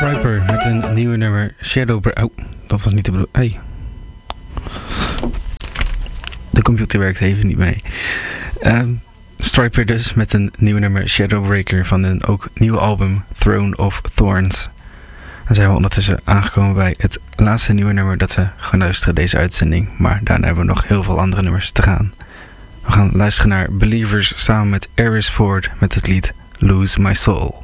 Stryper met een nieuwe nummer Shadow... Oh, dat was niet de bedoeling. Hey. De computer werkt even niet mee. Stryper dus met een nieuwe nummer Shadowbreaker van hun ook nieuwe album Throne of Thorns. Dan zijn we ondertussen aangekomen bij het laatste nieuwe nummer dat we gaan luisteren deze uitzending. Maar daarna hebben we nog heel veel andere nummers te gaan. We gaan luisteren naar Believers samen met Eris Ford met het lied Lose My Soul.